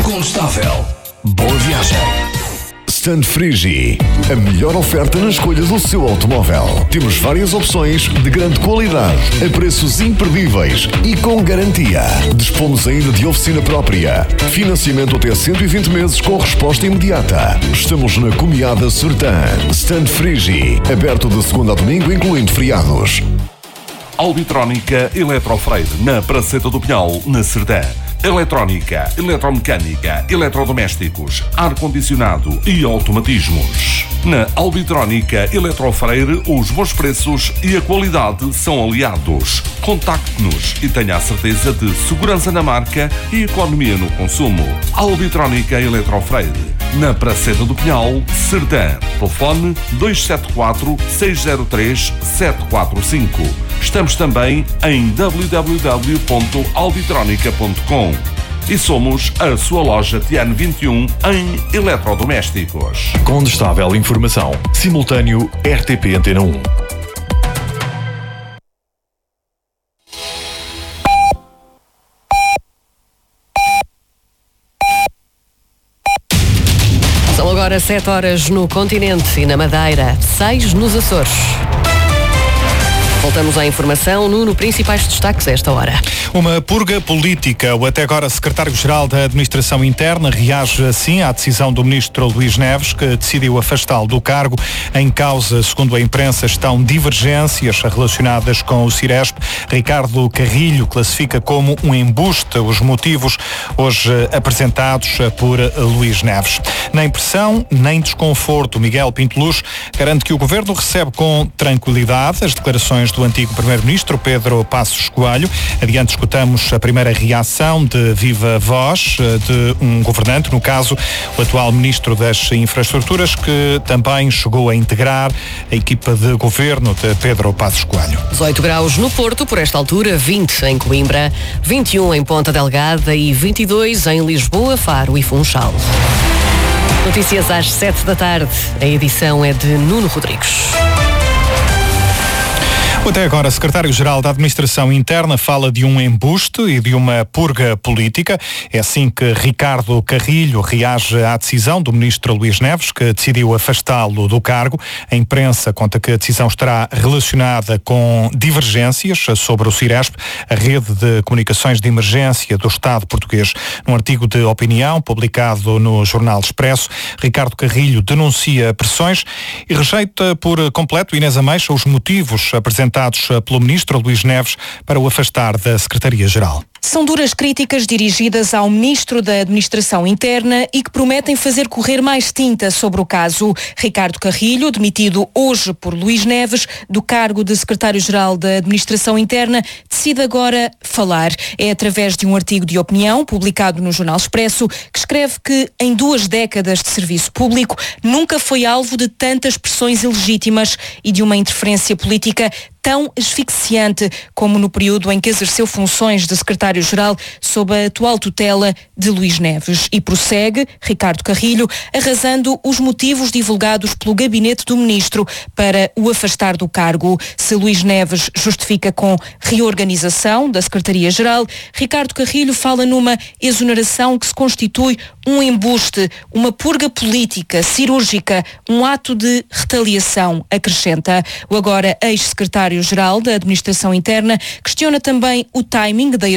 Incontestável. Boa viagem. Stand Frigi, a melhor oferta na escolha do seu automóvel. Temos várias opções de grande qualidade, a preços imperdíveis e com garantia. Dispomos ainda de oficina própria. Financiamento até 120 meses com resposta imediata. Estamos na Comiada Sertã. Stand Frigi, aberto de segunda a domingo, incluindo feriados. Albitrónica Eletrofreire, na Praceta do Pinhal, na Sertã. Eletrónica, eletromecânica, eletrodomésticos, ar-condicionado e automatismos. Na Albitrónica Eletrofreire, os bons preços e a qualidade são aliados. Contacte-nos e tenha a certeza de segurança na marca e economia no consumo. Albitrónica Eletrofreire, na Praceta do Pinhal, Sertã. Telefone 274-603-745. Estamos também em www.albitronica.com e somos a sua loja Tiano 21 em eletrodomésticos. Condestável informação. Simultâneo RTP Antena 1. São agora 7 horas no continente e na Madeira, 6 nos Açores. Voltamos à informação. Nuno, principais destaques a esta hora. Uma purga política. O até agora secretário-geral da Administração Interna reage assim à decisão do ministro Luís Neves, que decidiu afastá-lo do cargo. Em causa, segundo a imprensa, estão divergências relacionadas com o Ciresp. Ricardo Carrilho classifica como um embuste os motivos hoje apresentados por Luís Neves. Nem pressão, nem desconforto. Miguel Pinto Luz garante que o governo recebe com tranquilidade as declarações do antigo primeiro-ministro Pedro Passos Coelho. Adiante escutamos a primeira reação de viva voz de um governante, no caso o atual ministro das Infraestruturas, que também chegou a integrar a equipa de governo de Pedro Passos Coelho. 18 graus no Porto, por esta altura, 20 em Coimbra, 21 em Ponta Delgada e 22 em Lisboa, Faro e Funchal. Notícias às 7 da tarde. A edição é de Nuno Rodrigues. Até agora, secretário-geral da Administração Interna fala de um embuste e de uma purga política. É assim que Ricardo Carrilho reage à decisão do ministro Luís Neves, que decidiu afastá-lo do cargo. A imprensa conta que a decisão estará relacionada com divergências sobre o Ciresp, a rede de comunicações de emergência do Estado português. Num artigo de opinião publicado no Jornal Expresso, Ricardo Carrilho denuncia pressões e rejeita por completo, Inês Ameixa, os motivos apresentados pelo ministro Luís Neves para o afastar da Secretaria-Geral. São duras críticas dirigidas ao ministro da Administração Interna e que prometem fazer correr mais tinta sobre o caso. Ricardo Carrilho, demitido hoje por Luís Neves do cargo de secretário-geral da Administração Interna, decide agora falar. É através de um artigo de opinião publicado no Jornal Expresso que escreve que em 2 décadas de serviço público nunca foi alvo de tantas pressões ilegítimas e de uma interferência política tão asfixiante como no período em que exerceu funções de secretário-geral sob a atual tutela de Luís Neves. E prossegue Ricardo Carrilho, arrasando os motivos divulgados pelo gabinete do ministro para o afastar do cargo. Se Luís Neves justifica com reorganização da Secretaria-Geral, Ricardo Carrilho fala numa exoneração que se constitui um embuste, uma purga política, cirúrgica, um ato de retaliação, acrescenta. O agora ex-secretário-geral da Administração Interna questiona também o timing da